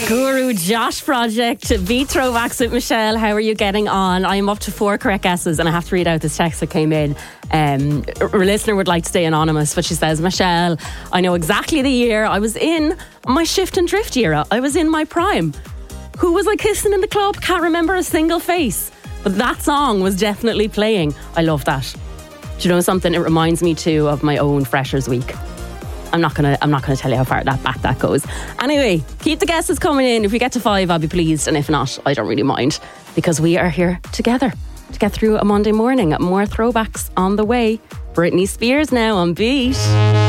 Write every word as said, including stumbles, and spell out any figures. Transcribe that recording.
Guru Josh Project, Beat Throwbacks with Michelle. How are you getting on? I am up to four correct guesses and I have to read out this text that came in. Um, a listener would like to stay anonymous, but she says, Michelle, I know exactly the year I was in my shift and drift era. I was in my prime. Who was I kissing in the club? Can't remember a single face. But that song was definitely playing. I love that. Do you know something? It reminds me too of my own Freshers Week. I'm not gonna I'm not gonna tell you how far that back that goes. Anyway, keep the guesses coming in. If we get to five, I'll be pleased, and if not, I don't really mind, because we are here together to get through a Monday morning. More throwbacks on the way. Britney Spears now on Beat.